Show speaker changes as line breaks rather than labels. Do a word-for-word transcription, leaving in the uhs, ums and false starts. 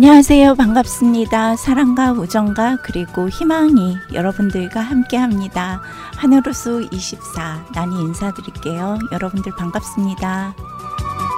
안녕하세요. 반갑습니다. 사랑과 우정과 그리고 희망이 여러분들과 함께 합니다. 하늘호수 이십사 난이 인사드릴게요. 여러분들 반갑습니다.